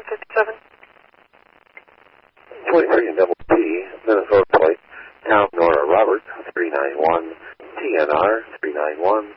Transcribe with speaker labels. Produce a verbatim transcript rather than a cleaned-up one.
Speaker 1: fifty-seven.
Speaker 2: twenty-three and double P, Minnesota plate, Town Nora Robert, three nine one, T N R, three nine one,